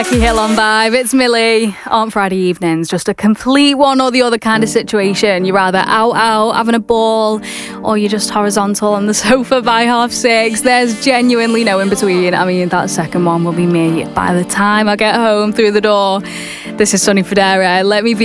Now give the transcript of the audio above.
Becky Hill on Vibe. It's Millie. On Friday evenings, just a complete one or the other kind of situation. You're either out, having a ball, or you're just horizontal on the sofa by 6:30. There's genuinely no in between. I mean, that second one will be me by the time I get home through the door. This is Sonny Fodera. Let me be